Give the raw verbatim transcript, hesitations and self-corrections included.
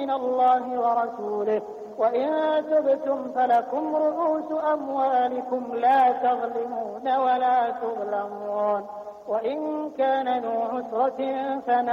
من الله ورسوله، وإن تبتم فلكم رؤوس أموالكم لا تظلمون ولا تظلمون. وإن كان ذو عسرة فنظرة